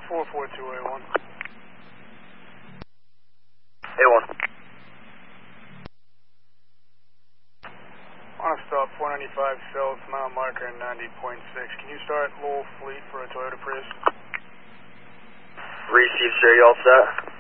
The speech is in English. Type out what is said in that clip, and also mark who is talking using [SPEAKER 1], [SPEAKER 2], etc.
[SPEAKER 1] 442A1.
[SPEAKER 2] A1.
[SPEAKER 1] On a stop, 495 South, mile marker 90.6. Can you start Lowell Fleet for a Toyota Prius?
[SPEAKER 2] Receive, sir. You all set?